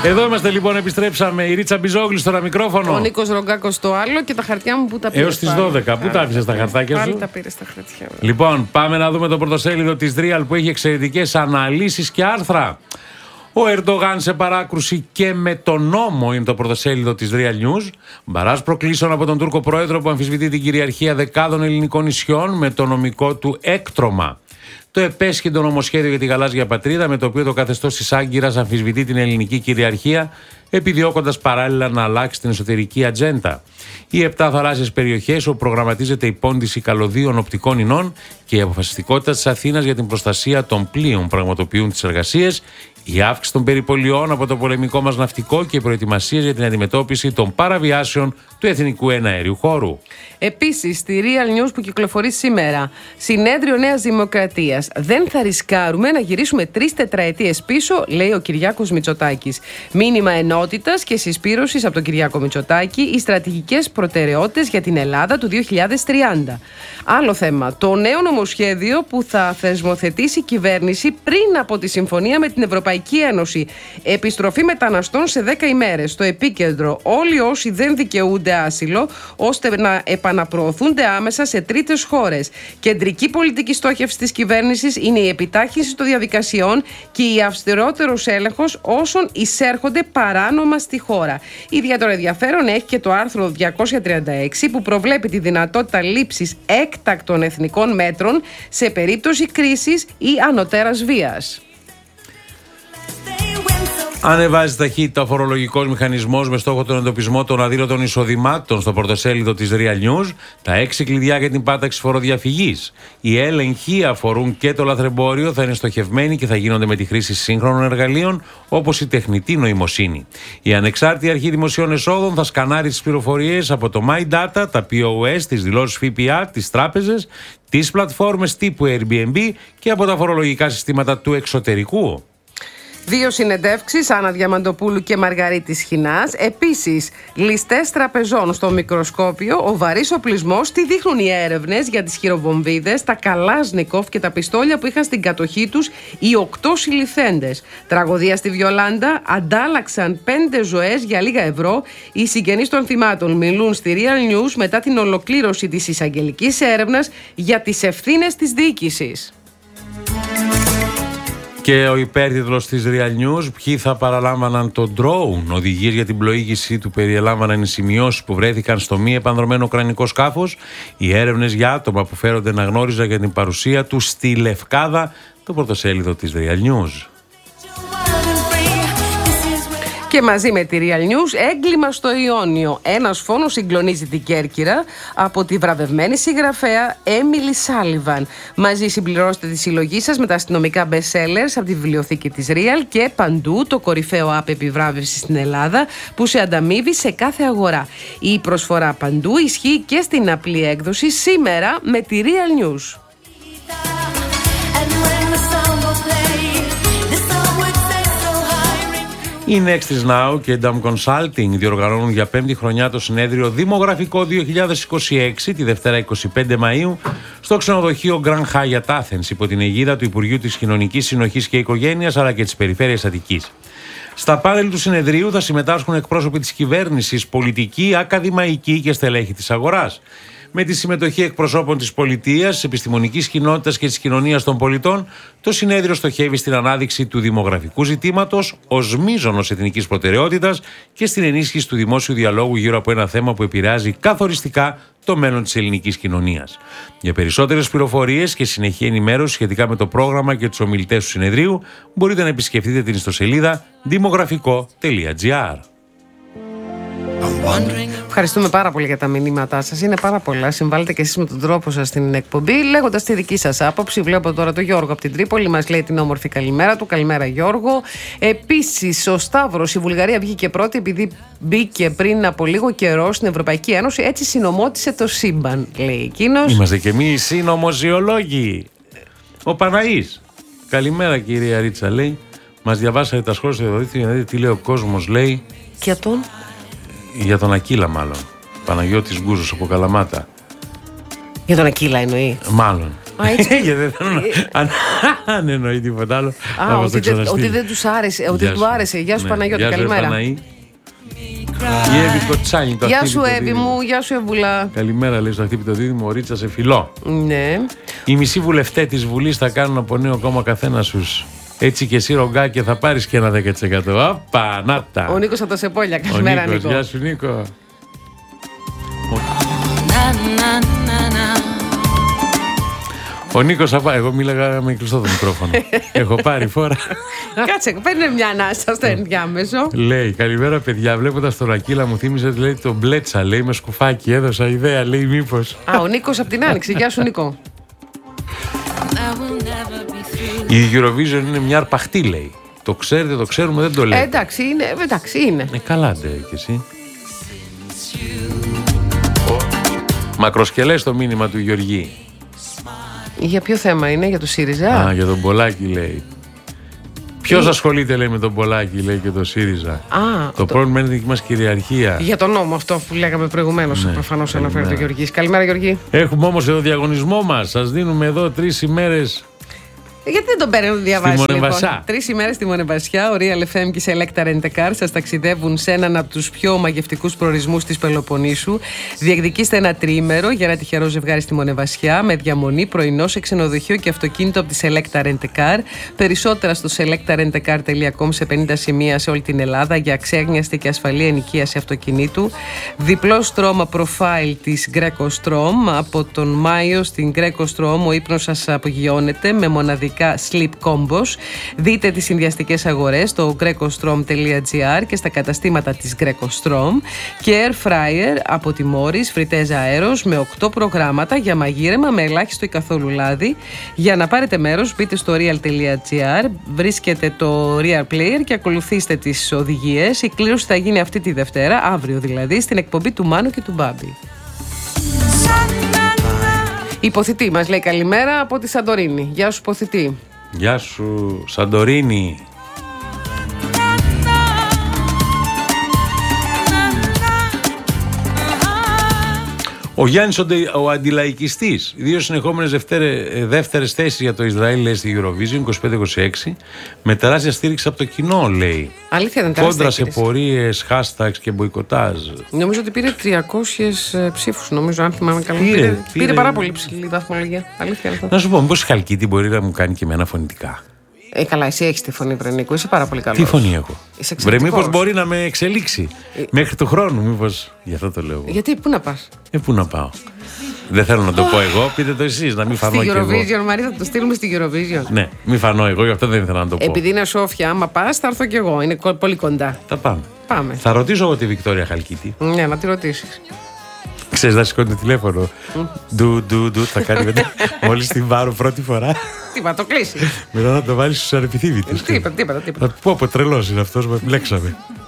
Εδώ είμαστε λοιπόν, επιστρέψαμε. Η Ρίτσα Μπιζόγλου στο ένα μικρόφωνο. Ο Νίκος Ρογκάκος στο άλλο και τα χαρτιά μου που τα πήρες. Έως τις 12. Πού τα άφησες τα χαρτάκια σου? Πάλι τα πήρες τα χαρτιά μου. Λοιπόν, πάμε να δούμε το πρωτοσέλιδο της Real που έχει εξαιρετικές αναλύσεις και άρθρα. Ο Ερντογάν σε παράκρουση και με τον νόμο, είναι το πρωτοσέλιδο της Real News. Μπαράζ προκλήσεων από τον Τούρκο πρόεδρο που αμφισβητεί την κυριαρχία δεκάδων ελληνικών νησιών με το νομικό του έκτρωμα. Το επέσχυντο νομοσχέδιο για τη γαλάζια πατρίδα, με το οποίο το καθεστώς της Άγκυρας αμφισβητεί την ελληνική κυριαρχία, επιδιώκοντας παράλληλα να αλλάξει την εσωτερική ατζέντα. Οι 7 θαλάσσιες περιοχές όπου προγραμματίζεται η πόντιση καλωδίων οπτικών ινών και η αποφασιστικότητα της Αθήνας για την προστασία των πλοίων πραγματοποιούν τις εργασίες, η αύξηση των περιπολιών από το πολεμικό μας ναυτικό και οι προετοιμασίες για την αντιμετώπιση των παραβιάσεων του εθνικού εναέριου χώρου. Επίσης, στη Real News που κυκλοφορεί σήμερα, συνέδριο Νέας Δημοκρατίας. Δεν θα ρισκάρουμε να γυρίσουμε 3 τετραετίες πίσω, λέει ο Κυριάκος Μητσοτάκης. Μήνυμα ενότητας και συσπήρωσης από τον Κυριάκο Μητσοτάκη, οι στρατηγικές προτεραιότητες για την Ελλάδα του 2030. Άλλο θέμα, το νέο νομοσχέδιο που θα θεσμοθετήσει η κυβέρνηση πριν από τη συμφωνία με την Ευρωπαϊκή Ένωση. Επιστροφή μεταναστών σε 10 ημέρες. Στο επίκεντρο, όλοι όσοι δεν δικαιούνται άσυλο, ώστε να επαναπροωθούνται άμεσα σε τρίτες χώρες. Κεντρική πολιτική στόχευση της κυβέρνησης είναι η επιτάχυνση των διαδικασιών και η αυστηρότερος έλεγχος όσων εισέρχονται παράνομα στη χώρα. Ιδιαίτερο ενδιαφέρον έχει και το άρθρο 236 που προβλέπει τη δυνατότητα λήψης έκτακτων εθνικών μέτρων σε περίπτωση κρίσης ή ανωτέρας βίας. Ανεβάζει ταχύτητα ο φορολογικός μηχανισμός με στόχο τον εντοπισμό των αδήλωτων εισοδημάτων στο πρωτοσέλιδο της Real News. Τα 6 κλειδιά για την πάταξη φοροδιαφυγής. Οι έλεγχοι αφορούν και το λαθρεμπόριο, θα είναι στοχευμένοι και θα γίνονται με τη χρήση σύγχρονων εργαλείων όπως η τεχνητή νοημοσύνη. Η ανεξάρτητη αρχή δημοσίων εσόδων θα σκανάρει τις πληροφορίες από το My Data, τα POS, τις δηλώσεις ΦΠΑ, τις τράπεζες, τις πλατφόρμες τύπου Airbnb και από τα φορολογικά συστήματα του εξωτερικού. 2 συνεντεύξεις, Άννα Διαμαντοπούλου και Μαργαρίτης Χινάς. Επίσης, ληστές τραπεζών στο μικροσκόπιο, ο βαρύς οπλισμός, τι δείχνουν οι έρευνες για τις χειροβομβίδες, τα Καλάζνικοφ και τα πιστόλια που είχαν στην κατοχή τους οι 8 συλληφθέντες. Τραγωδία στη Βιολάντα, αντάλλαξαν 5 ζωές για λίγα ευρώ. Οι συγγενείς των θυμάτων μιλούν στη Real News μετά την ολοκλήρωση της εισαγγελικής έρευνας για τις ευθύνες της διοίκησης. Και ο υπέρτιτλος της Real News, ποιοι θα παραλάμβαναν το drone. Οδηγίες για την πλοήγηση του περιέλαμβαναν οι σημειώσεις που βρέθηκαν στο μη επανδρωμένο ουκρανικό σκάφος. Οι έρευνες για άτομα που φέρονται να γνώριζαν για την παρουσία του στη Λευκάδα, το πρωτοσέλιδο της Real News. Και μαζί με τη Real News, έγκλημα στο Ιόνιο. Ένας φόνος συγκλονίζει την Κέρκυρα από τη βραβευμένη συγγραφέα Έμιλι Σάλιβαν. Μαζί συμπληρώστε τη συλλογή σας με τα αστυνομικά best sellers από τη βιβλιοθήκη της Real και Παντού, το κορυφαίο app επιβράβευση στην Ελλάδα που σε ανταμείβει σε κάθε αγορά. Η προσφορά Παντού ισχύει και στην απλή έκδοση σήμερα με τη Real News. Η Nextis Now και Dam Consulting διοργανώνουν για 5η χρονιά το συνέδριο Δημογραφικό 2026 τη Δευτέρα 25 Μαΐου στο ξενοδοχείο Grand Hyatt Athens υπό την αιγίδα του Υπουργείου της Κοινωνικής Συνοχής και Οικογένειας αλλά και της Περιφέρειας Αττικής. Στα πάνελ του συνεδρίου θα συμμετάσχουν εκπρόσωποι της κυβέρνησης, πολιτικοί, ακαδημαϊκοί και στελέχη της αγοράς. Με τη συμμετοχή εκπροσώπων της πολιτείας, της επιστημονικής κοινότητας και της κοινωνίας των πολιτών, το συνέδριο στοχεύει στην ανάδειξη του δημογραφικού ζητήματος ως μείζωνος εθνικής προτεραιότητας και στην ενίσχυση του δημόσιου διαλόγου γύρω από ένα θέμα που επηρεάζει καθοριστικά το μέλλον της ελληνικής κοινωνίας. Για περισσότερες πληροφορίες και συνεχή ενημέρωση σχετικά με το πρόγραμμα και τους ομιλητές του συνεδρίου, μπορείτε να επισκεφτείτε την ιστοσελίδα δημογραφικό.gr. Ευχαριστούμε πάρα πολύ για τα μηνύματά σας. Είναι πάρα πολλά. Συμβάλλετε και εσείς με τον τρόπο σας στην εκπομπή, λέγοντας τη δική σας άποψη. Βλέπω τώρα τον Γιώργο από την Τρίπολη, μας λέει την όμορφη καλημέρα του. Καλημέρα, Γιώργο. Επίσης, ο Σταύρος, η Βουλγαρία βγήκε πρώτη επειδή μπήκε πριν από λίγο καιρό στην Ευρωπαϊκή Ένωση. Έτσι συνομώτησε το σύμπαν, λέει εκείνος. Είμαστε κι εμείς συνωμοσιολόγοι. Ο Παναής. Καλημέρα, κυρία Ρίτσα, λέει. Μας διαβάσατε τα σχόλια στο διαδίκτυο για να δείτε τι λέει ο κόσμος, λέει. Και τον. Για τον Ακύλα, μάλλον. Παναγιώτης Γκούζος από Καλαμάτα. Για τον Ακύλα εννοεί. Μάλλον. Α, έτσι. Γιατί δεν θέλω Αν εννοεί τίποτα άλλο. Ότι δεν τους άρεσε. Ότι του άρεσε. Γεια σου Παναγιώτη, καλημέρα. Η Εύη Κοτσάνη. Γεια σου Εύη μου, γεια σου Εβουλά. Καλημέρα, λέει στο χτύπητο δίδυμο, Ρίτσα σε φιλό. Ναι. Οι μισοί βουλευτές της Βουλής θα κάνουν από νέο κόμμα καθένα τους. Έτσι και εσύ Ρογκάκη θα πάρεις και ένα 10%. Απανάτα. Ο Νίκος από τα Σεπόλια. Καλημέρα Νίκο. Γεια σου Νίκο. Ο Νίκος θα πάει. Εγώ μίλαγα με κλειστό το μικρόφωνο. Έχω πάρει φορά. Κάτσε, παίρνει μια ανάσα στο ενδιάμεσο. Λέει, καλημέρα παιδιά. Βλέποντας τον Ακύλα μου θύμισε ότι λέει τον μπλέτσα. Λέει με σκουφάκι. Έδωσα ιδέα. Λέει μήπως. Ο Νίκος από την Άνοιξη. Γεια σου Νίκο. Η Eurovision είναι μια αρπαχτή, λέει. Το ξέρετε, το ξέρουμε, δεν το λέει. Εντάξει είναι. Καλά, ντε κι εσύ. Μακροσκελές το μήνυμα του Γεωργή. Για ποιο θέμα είναι, για το ΣΥΡΙΖΑ? Για τον Πολάκη λέει. Ποιος ασχολείται, λέει, με τον Πολάκη, λέει, και το ΣΥΡΙΖΑ. Το πρόβλημα είναι η δική μας κυριαρχία. Για τον νόμο αυτό που λέγαμε προηγουμένως, προφανώς αναφέρει το Γεωργής. Καλημέρα Γεωργή. Έχουμε όμως εδώ διαγωνισμό μας. Σας δίνουμε εδώ 3 ημέρες. Γιατί δεν τον παίρνουν διαβάσει λοιπόν. 3 ημέρες στη Μονεβασιά. Ο Real FM και η Selecta Rent a Car σας ταξιδεύουν σε έναν από τους πιο μαγευτικούς προορισμούς της Πελοποννήσου. Διεκδικήστε ένα τριήμερο για ένα τυχερό ζευγάρι στη Μονεβασιά με διαμονή, πρωινό σε ξενοδοχείο και αυτοκίνητο από τη Selecta Rent a Car. Περισσότερα στο selectarentacar.com σε 50 σημεία σε όλη την Ελλάδα για αξέγνιαστη και ασφαλή ενοικίαση αυτοκινήτου. Διπλό στρώμα profile της Greco Strom. Από τον Μάιο στην Greco Strom ο ύπνος σας απογειώνεται με μοναδικά sleep combos. Δείτε τις συνδυαστικές αγορές στο grecostrom.gr και στα καταστήματα της Greco Strom. Και air fryer από τη Morris, φριτέζα αέρος με 8 προγράμματα για μαγείρεμα με ελάχιστο ή καθόλου λάδι. Για να πάρετε μέρος μπείτε στο real.gr, βρίσκετε το Real Player και ακολουθήστε τις οδηγίες. Η κλήρωση θα γίνει αυτή τη Δευτέρα, αύριο δηλαδή, στην εκπομπή του Μάνου και του Μπάμπη. Υποθητή μας λέει καλημέρα από τη Σαντορίνη. Γεια σου Υποθητή. Γεια σου Σαντορίνη. Ο Γιάννης ο αντιλαϊκιστής. 2 συνεχόμενες δεύτερες θέσεις για το Ισραήλ, λέει, στη Eurovision 25-26 με τεράστια στήριξη από το κοινό, λέει. Αλήθεια δεν τεράστια. Κόντρα σε πορείες, hashtags και μποϊκοτάζ. Νομίζω ότι πήρε 300 ψήφους, νομίζω, αν θυμάμαι καλά. Πήρε πάρα πολύ ψηλή βαθμολογία. Αλήθεια. Να σου πω, μήπως η Χαλκίτη μπορεί να μου κάνει και εμένα φωνητικά. Καλά, εσύ έχεις τη φωνή, Βρενίκο, είσαι πάρα πολύ καλός. Τι φωνή έχω? Βρε, μήπως μπορεί να με εξελίξει μέχρι του χρόνου, μήπως. Γι' αυτό το λέω. Γιατί, πού να πας? Πού να πάω? Δεν θέλω να το πω εγώ, πείτε το εσείς, να μην φανώ στη κι εγώ. Στη Eurovision, Μαρία, θα το στείλουμε στη Eurovision. Ναι, μην φανώ εγώ, γι' αυτό δεν ήθελα να το πω. Επειδή είναι Σόφια, άμα πας, θα έρθω κι εγώ. Είναι πολύ κοντά. Θα πάμε. Θα ρωτήσω εγώ τη Βικτόρια Χαλκίτη. Ναι, να τη ρωτήσεις. Ξέρεις, να σηκώνει το τηλέφωνο. Ντου, θα κάνει μετά. Μόλις την πάρω πρώτη φορά. Τίποτα, το κλείσει. Μετά να το βάλεις στους ανεπιθύμητους. Τίποτα. Θα πω, τρελός είναι αυτός, με μπλέξαμε.